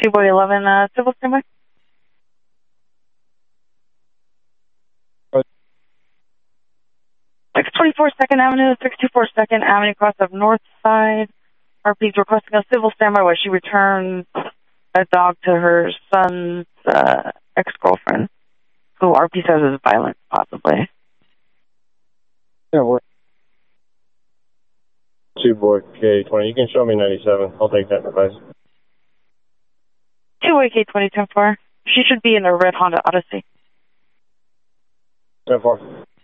Boy 11, civil standby. Uh, 624 2nd Avenue, 624 2nd Avenue, across the north side. RP's requesting a civil standby while she returns a dog to her son's ex-girlfriend, who RP says is violent, possibly. Yeah, we're 2 Boy K20. You can show me 97. I'll take that advice. 2 Boy K20 10-4. She should be in a red Honda Odyssey. 10-4.